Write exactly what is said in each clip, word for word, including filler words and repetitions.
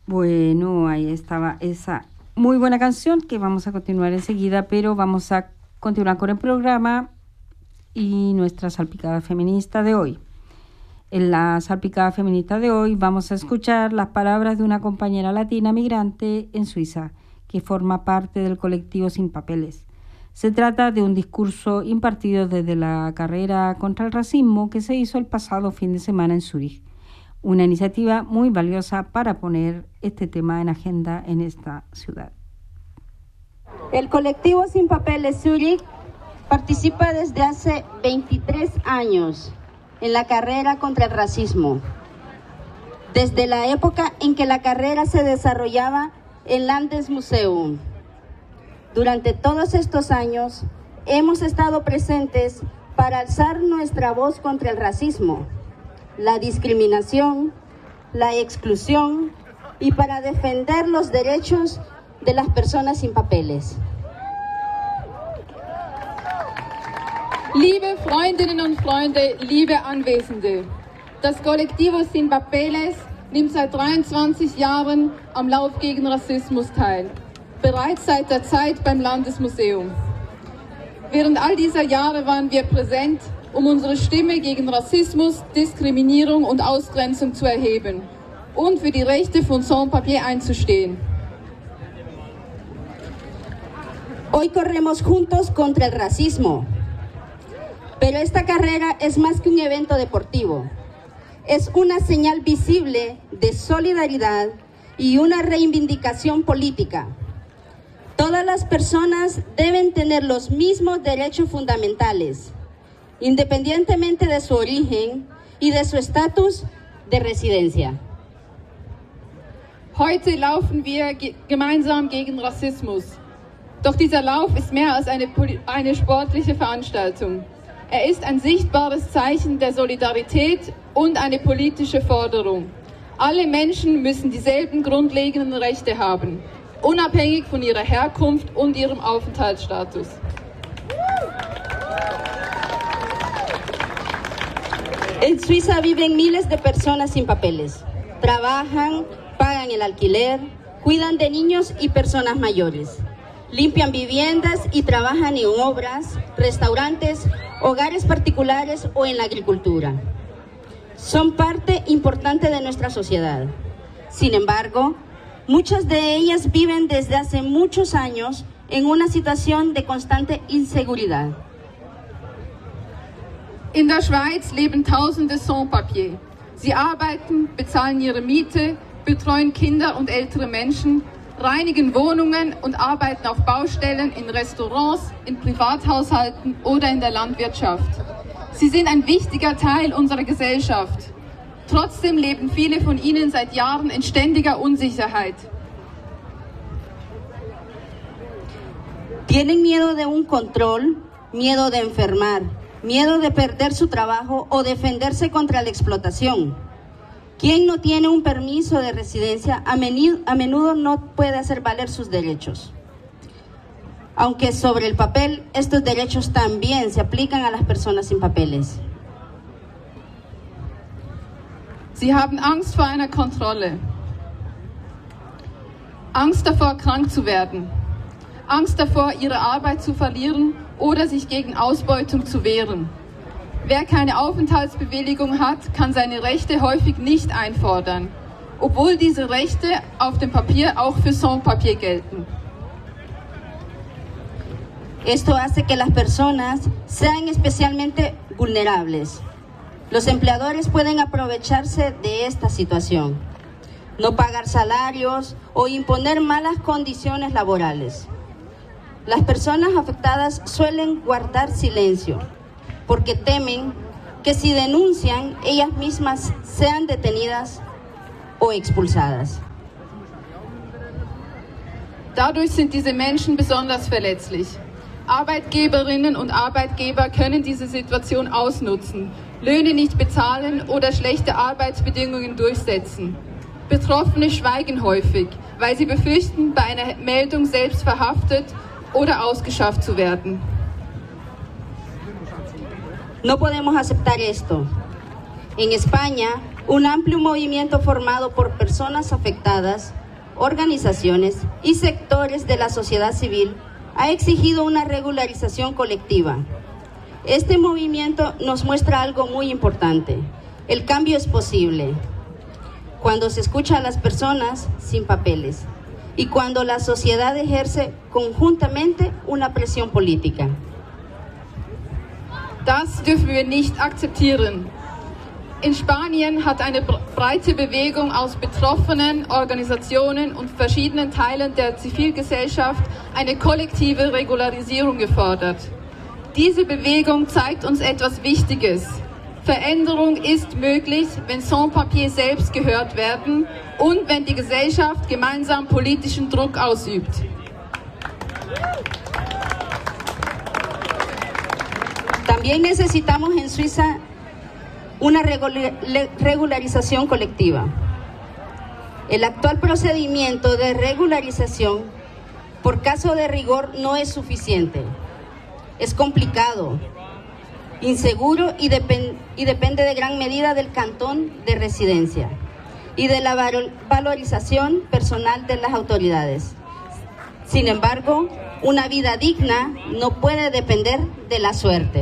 Bueno, ahí estaba esa muy buena canción que vamos a continuar enseguida, pero vamos a continuar con el programa y nuestra salpicada feminista de hoy. En la salpicada feminista de hoy vamos a escuchar las palabras de una compañera latina migrante en Suiza, que forma parte del colectivo Sin Papeles. Se trata de un discurso impartido desde la carrera contra el racismo que se hizo el pasado fin de semana en Zúrich. Una iniciativa muy valiosa para poner este tema en agenda en esta ciudad. El colectivo Sin Papeles Zúrich participa desde hace veintitrés años en la carrera contra el racismo. Desde la época en que la carrera se desarrollaba en Landesmuseum. Durante todos estos años hemos estado presentes para alzar nuestra voz contra el racismo, la discriminación, la exclusión y para defender los derechos de las personas sin papeles. Liebe Freundinnen und Freunde, liebe Anwesende, das Kollektivo Sin Papeles nimmt seit dreiundzwanzig Jahren am Lauf gegen Rassismus teil, bereits seit der Zeit beim Landesmuseum. Während all dieser Jahre waren wir präsent, um unsere Stimme gegen Rassismus, Diskriminierung und Ausgrenzung zu erheben und für die Rechte von Sans-Papier einzustehen. Hoy corremos juntos contra el racismo, pero esta carrera es más que un evento deportivo. Es una señal visible de solidaridad y una reivindicación política. Todas las personas deben tener los mismos derechos fundamentales, independientemente de su origen y de su estatus de residencia. Heute laufen wir ge- gemeinsam gegen Rassismus. Doch dieser Lauf ist mehr als eine, eine sportliche Veranstaltung. Er ist ein sichtbares Zeichen der Solidarität und eine politische Forderung. Alle Menschen müssen dieselben grundlegenden Rechte haben, unabhängig von ihrer Herkunft und ihrem Aufenthaltsstatus. En Suiza viven miles de personas sin papeles. Trabajan, pagan el alquiler, cuidan de niños y personas mayores. Limpian viviendas y trabajan en obras, restaurantes, hogares particulares o en la agricultura. Son parte importante de nuestra sociedad. Sin embargo, muchas de ellas viven desde hace muchos años en una situación de constante inseguridad. In der Schweiz leben Tausende Sans-Papier. Sie arbeiten, bezahlen ihre Miete, betreuen Kinder und ältere Menschen, reinigen Wohnungen und arbeiten auf Baustellen, in Restaurants, in Privathaushalten oder in der Landwirtschaft. Sie sind ein wichtiger Teil unserer Gesellschaft. Trotzdem leben viele von ihnen seit Jahren in ständiger Unsicherheit. Tienen miedo de un control, miedo de enfermar, miedo de perder su trabajo o defenderse contra la explotación. Quien no tiene un permiso de residencia a menudo, a menudo no puede hacer valer sus derechos. Aunque sobre el papel estos derechos también se aplican a las personas sin papeles. Sie haben Angst vor einer Kontrolle. Angst davor, krank zu werden. Angst davor, ihre Arbeit zu verlieren oder sich gegen Ausbeutung zu wehren. Wer keine Aufenthaltsbewilligung hat, kann seine Rechte häufig nicht einfordern, obwohl diese Rechte auf dem Papier auch für Sans-Papier gelten. Esto hace que las personas sean especialmente vulnerables. Los empleadores pueden aprovecharse de esta situación, no pagar salarios o imponer malas condiciones laborales. Las personas afectadas suelen guardar silencio porque temen que si denuncian, ellas mismas sean detenidas o expulsadas. Dadurch sind diese Menschen besonders verletzlich. Arbeitgeberinnen und Arbeitgeber können diese Situation ausnutzen, Löhne nicht bezahlen oder schlechte Arbeitsbedingungen durchsetzen. Betroffene schweigen häufig, weil sie befürchten, bei einer Meldung selbst verhaftet oder ausgeschafft zu werden. No podemos aceptar esto. En España, Un amplio movimiento formado por personas afectadas, organizaciones y sectores de la sociedad civil ha exigido una regularización colectiva. Este movimiento nos muestra algo muy importante. El cambio es posible cuando se escucha a las personas sin papeles y cuando la sociedad ejerce conjuntamente una presión política. Das dürfen wir nicht akzeptieren. In Spanien hat eine breite Bewegung aus Betroffenen, Organisationen und verschiedenen Teilen der Zivilgesellschaft eine kollektive Regularisierung gefordert. Diese Bewegung zeigt uns etwas Wichtiges. Veränderung ist möglich, wenn Sans-Papiers selbst gehört werden und wenn die Gesellschaft gemeinsam politischen Druck ausübt. También necesitamos en Suiza una regularización colectiva. El actual procedimiento de regularización por caso de rigor no es suficiente. Es complicado, inseguro y, depend y depende de gran medida del cantón de residencia y de la valorización personal de las autoridades. Sin embargo, una vida digna no puede depender de la suerte.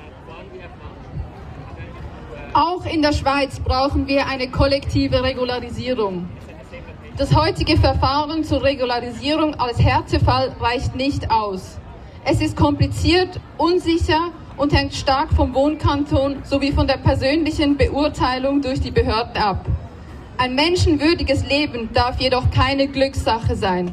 Auch in der Schweiz brauchen wir eine kollektive Regularisierung. Das heutige Verfahren zur Regularisierung als Härtefall reicht nicht aus. Es ist kompliziert, unsicher und hängt stark vom Wohnkanton sowie von der persönlichen Beurteilung durch die Behörden ab. Ein menschenwürdiges Leben darf jedoch keine Glückssache sein.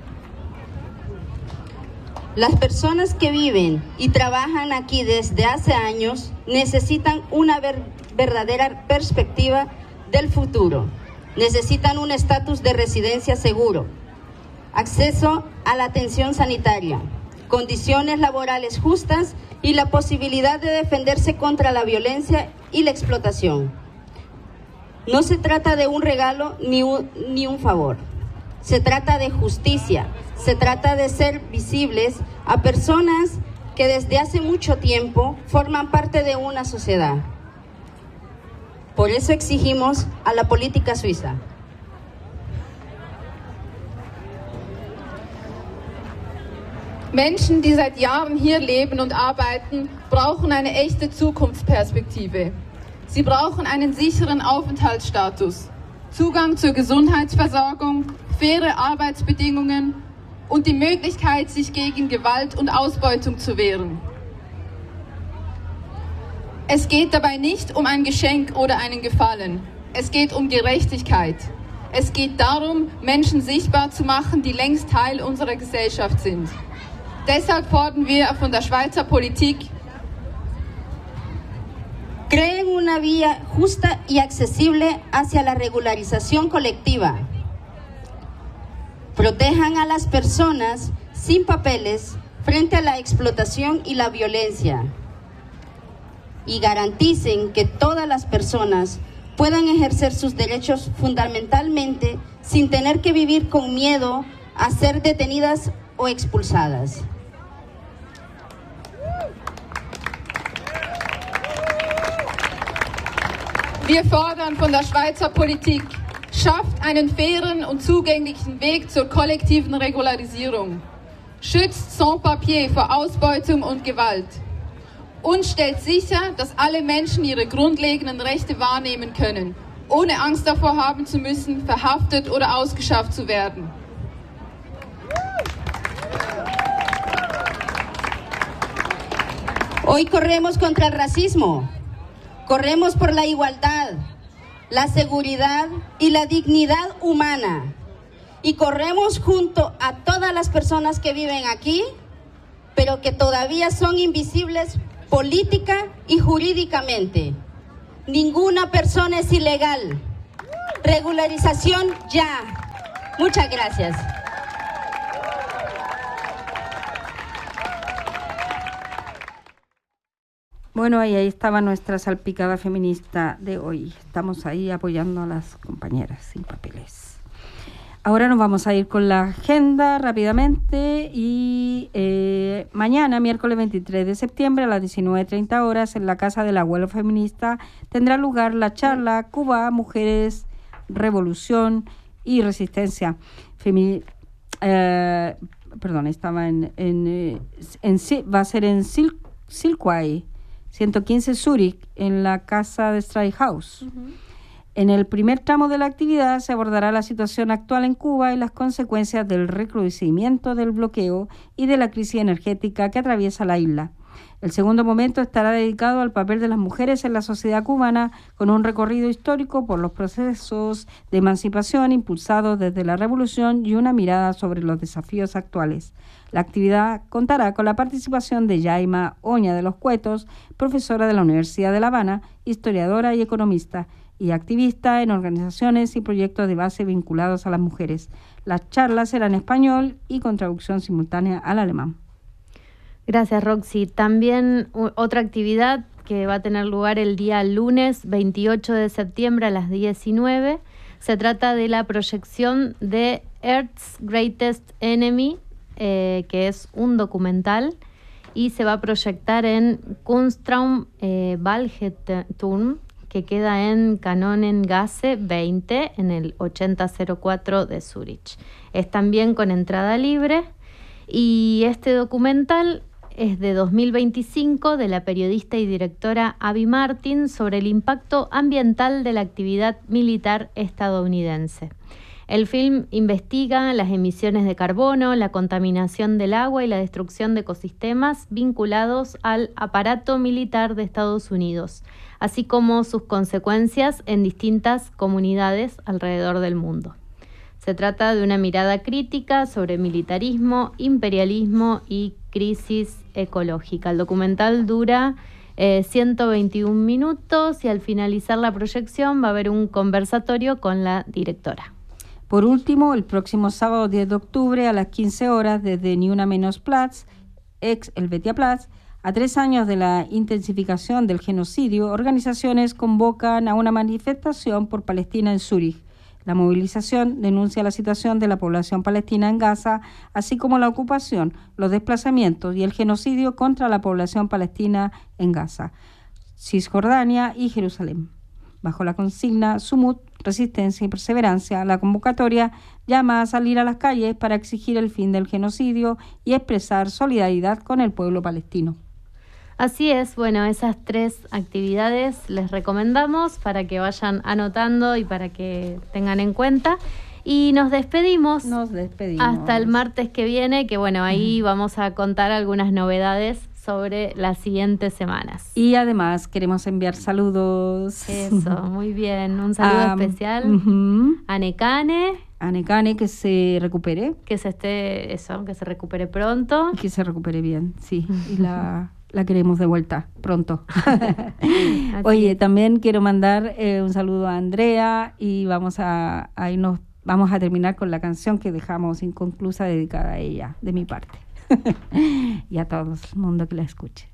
Las personas que viven y trabajan aquí desde hace años necesitan una ver verdadera perspectiva del futuro. Necesitan un estatus de residencia seguro, acceso a la atención sanitaria, condiciones laborales justas y la posibilidad de defenderse contra la violencia y la explotación. No se trata de un regalo ni un, ni un favor. Se trata de justicia. Se trata de ser visibles a personas que desde hace mucho tiempo forman parte de una sociedad. Por eso exigimos a la política suiza. Menschen, die seit Jahren hier leben und arbeiten, brauchen eine echte Zukunftsperspektive. Sie brauchen einen sicheren Aufenthaltsstatus, Zugang zur Gesundheitsversorgung, faire Arbeitsbedingungen und die Möglichkeit, sich gegen Gewalt und Ausbeutung zu wehren. Es geht dabei nicht um ein Geschenk oder einen Gefallen. Es geht um Gerechtigkeit. Es geht darum, Menschen sichtbar zu machen, die längst Teil unserer Gesellschaft sind. Deshalb fordern wir von der Schweizer Politik: creen una vía justa y accesible hacia la regularización colectiva. Protejan a las personas sin papeles frente a la explotación y la violencia. Y garanticen que todas las personas puedan ejercer sus derechos fundamentalmente sin tener que vivir con miedo a ser detenidas o expulsadas. Wir fordern von der Schweizer Politik: schafft einen fairen und zugänglichen Weg zur kollektiven Regularisierung. Schützt Sans-Papiers vor Ausbeutung und Gewalt. Und stellt sicher, dass alle Menschen ihre grundlegenden Rechte wahrnehmen können, ohne Angst davor haben zu müssen, verhaftet oder ausgeschafft zu werden. Hoy corremos contra el racismo, corremos por la igualdad, la seguridad y la dignidad humana. Y corremos junto a todas las personas que viven aquí, pero que todavía son invisibles política y jurídicamente. Ninguna persona es ilegal. Regularización ya. Muchas gracias. Bueno, ahí, ahí estaba nuestra salpicada feminista de hoy. Estamos ahí apoyando a las compañeras sin papeles. Ahora nos vamos a ir con la agenda rápidamente y eh, mañana, miércoles veintitrés de septiembre a las diecinueve treinta horas en la Casa del Abuelo Feminista tendrá lugar la charla Cuba, Mujeres, Revolución y Resistencia. Femi eh, perdón, estaba en, en, en, en va a ser en Sil Silquay, ciento quince Zurich, en la Casa de Stray House. Uh-huh. En el primer tramo de la actividad se abordará la situación actual en Cuba y las consecuencias del recrudecimiento del bloqueo y de la crisis energética que atraviesa la isla. El segundo momento estará dedicado al papel de las mujeres en la sociedad cubana, con un recorrido histórico por los procesos de emancipación impulsados desde la revolución y una mirada sobre los desafíos actuales. La actividad contará con la participación de Yaima Oña de los Cuetos, profesora de la Universidad de La Habana, historiadora y economista, y activista en organizaciones y proyectos de base vinculados a las mujeres. Las charlas serán en español y con traducción simultánea al alemán. Gracias, Roxy. También u- otra actividad que va a tener lugar el día lunes veintiocho de septiembre a las diecinueve. Se trata de la proyección de Earth's Greatest Enemy, eh, que es un documental, y se va a proyectar en Kunstraum eh, Ballturm, que queda en Kanonengasse veinte, en el ochenta cero cuatro de Zurich. Es también con entrada libre, y este documental es de dos mil veinticinco, de la periodista y directora Abby Martin, sobre el impacto ambiental de la actividad militar estadounidense. El film investiga las emisiones de carbono, la contaminación del agua y la destrucción de ecosistemas vinculados al aparato militar de Estados Unidos, así como sus consecuencias en distintas comunidades alrededor del mundo. Se trata de una mirada crítica sobre militarismo, imperialismo y crisis ecológica. El documental dura eh, ciento veintiún minutos y al finalizar la proyección va a haber un conversatorio con la directora. Por último, el próximo sábado diez de octubre a las quince horas desde Ni Una Menos Platz, ex Helvetia Platz, a tres años de la intensificación del genocidio, organizaciones convocan a una manifestación por Palestina en Zúrich. La movilización denuncia la situación de la población palestina en Gaza, así como la ocupación, los desplazamientos y el genocidio contra la población palestina en Gaza, Cisjordania y Jerusalén. Bajo la consigna Sumut, Resistencia y Perseverancia, la convocatoria llama a salir a las calles para exigir el fin del genocidio y expresar solidaridad con el pueblo palestino. Así es, bueno, esas tres actividades les recomendamos para que vayan anotando y para que tengan en cuenta. Y nos despedimos. Nos despedimos. Hasta el martes que viene, que bueno, ahí mm. vamos a contar algunas novedades sobre las siguientes semanas. Y además queremos enviar saludos. Eso, muy bien. Un saludo um, especial uh-huh. a Nekane. A Nekane, que se recupere. Que se esté, eso, que se recupere pronto. Que se recupere bien, sí. Y la... la queremos de vuelta pronto. Oye, es. También quiero mandar eh, un saludo a Andrea y vamos a, a irnos, vamos a terminar con la canción que dejamos inconclusa dedicada a ella, de mi parte. Y a todo el mundo que la escuche.